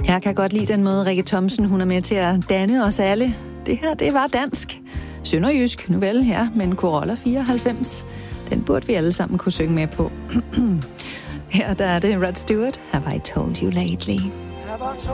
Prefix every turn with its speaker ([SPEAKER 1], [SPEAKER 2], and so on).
[SPEAKER 1] Jeg kan godt lide den måde, Rikke Thomsen hun er med til at danne os alle. Det her, det var dansk. Sønderjysk, nu vel, ja, men Corolla 94. Den burde vi alle sammen kunne synge med på. Her der er det Rod Stewart. Have I told you lately?